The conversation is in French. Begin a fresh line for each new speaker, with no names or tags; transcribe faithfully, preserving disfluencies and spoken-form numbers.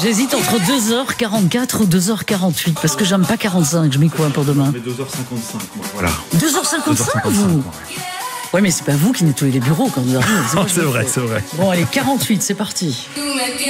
J'hésite entre deux heures quarante-quatre ou deux heures quarante-huit parce que j'aime pas quarante-cinq. Je mets quoi pour demain?
deux heures cinquante-cinq, moi, voilà.
deux heures cinquante-cinq, vous? Oui, mais c'est pas vous qui nettoyez les bureaux quand vous arrivez.
C'est, c'est vrai, c'est vrai.
Bon, allez, quarante-huit, c'est parti.